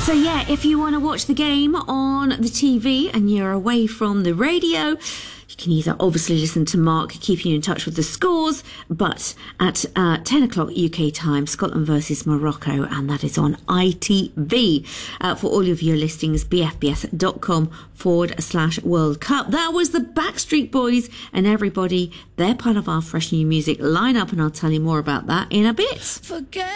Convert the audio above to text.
So yeah, if you want to watch the game on the TV and you're away from the radio, you can either obviously listen to Mark keeping you in touch with the scores, but at 10 o'clock UK time, Scotland versus Morocco, and that is on ITV. For all of your listings, bfbs.com/World Cup. That was the Backstreet Boys and Everybody. They're part of our fresh new music lineup, and I'll tell you more about that in a bit. Forget